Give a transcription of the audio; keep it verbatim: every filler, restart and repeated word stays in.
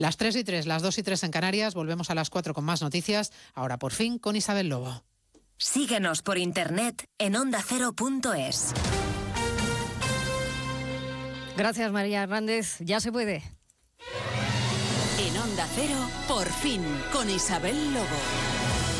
Las tres y tres, las dos y tres en Canarias, volvemos a las cuatro con más noticias, ahora por fin con Isabel Lobo. Síguenos por internet en onda cero punto es. Gracias, María Hernández. Ya se puede. En Onda Cero, por fin, con Isabel Lobo.